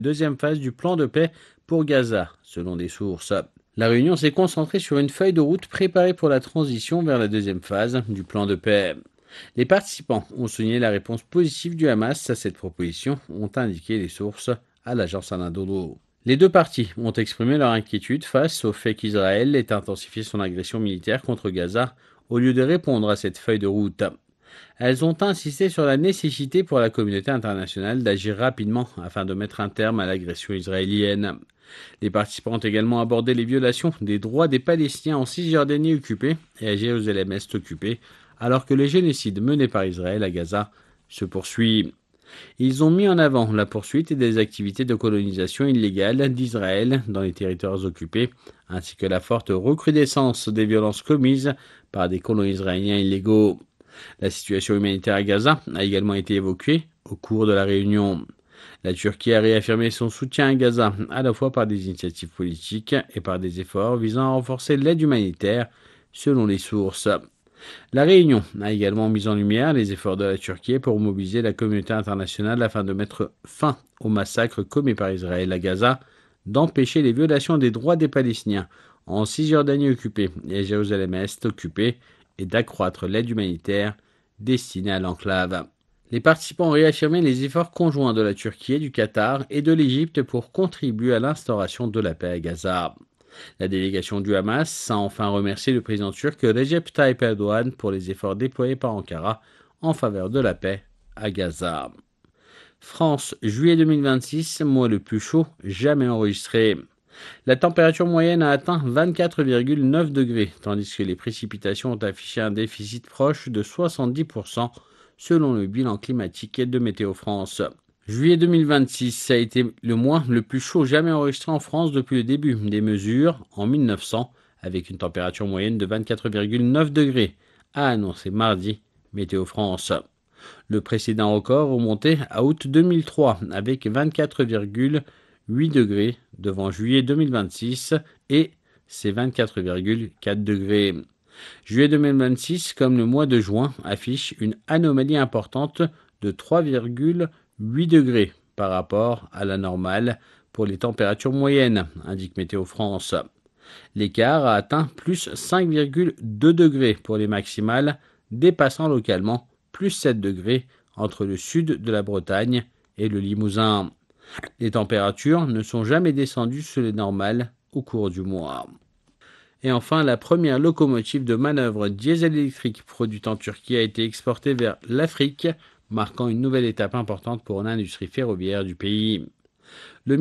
deuxième phase du plan de paix pour Gaza, selon des sources. La réunion s'est concentrée sur une feuille de route préparée pour la transition vers la deuxième phase du plan de paix. Les participants ont souligné la réponse positive du Hamas à cette proposition, ont indiqué les sources à l'agence Anadolu. Les deux parties ont exprimé leur inquiétude face au fait qu'Israël ait intensifié son agression militaire contre Gaza au lieu de répondre à cette feuille de route. Elles ont insisté sur la nécessité pour la communauté internationale d'agir rapidement afin de mettre un terme à l'agression israélienne. Les participants ont également abordé les violations des droits des Palestiniens en Cisjordanie occupée et à Jérusalem-Est occupée, alors que le génocide mené par Israël à Gaza se poursuit. Ils ont mis en avant la poursuite des activités de colonisation illégale d'Israël dans les territoires occupés, ainsi que la forte recrudescence des violences commises par des colons israéliens illégaux. La situation humanitaire à Gaza a également été évoquée au cours de la réunion. La Turquie a réaffirmé son soutien à Gaza, à la fois par des initiatives politiques et par des efforts visant à renforcer l'aide humanitaire, selon les sources. La réunion a également mis en lumière les efforts de la Turquie pour mobiliser la communauté internationale afin de mettre fin aux massacres commis par Israël à Gaza, d'empêcher les violations des droits des Palestiniens en Cisjordanie occupée et à Jérusalem-Est occupée et d'accroître l'aide humanitaire destinée à l'enclave. Les participants ont réaffirmé les efforts conjoints de la Turquie, du Qatar et de l'Égypte pour contribuer à l'instauration de la paix à Gaza. La délégation du Hamas a enfin remercié le président turc Recep Tayyip Erdogan pour les efforts déployés par Ankara en faveur de la paix à Gaza. France, juillet 2026, mois le plus chaud jamais enregistré. La température moyenne a atteint 24,9 degrés, tandis que les précipitations ont affiché un déficit proche de 70% selon le bilan climatique de Météo France. Juillet 2026 a été le mois le plus chaud jamais enregistré en France depuis le début des mesures en 1900, avec une température moyenne de 24,9 degrés, a annoncé mardi Météo France. Le précédent record remontait à août 2003 avec 24,8 degrés devant juillet 2026 et ses 24,4 degrés. Juillet 2026, comme le mois de juin, affiche une anomalie importante de 3,8 degrés par rapport à la normale pour les températures moyennes, indique Météo France. L'écart a atteint plus 5,2 degrés pour les maximales, dépassant localement plus 7 degrés entre le sud de la Bretagne et le Limousin. Les températures ne sont jamais descendues sous les normales au cours du mois. Et enfin, la première locomotive de manœuvre diesel électrique produite en Turquie a été exportée vers l'Afrique, marquant une nouvelle étape importante pour l'industrie ferroviaire du pays. Le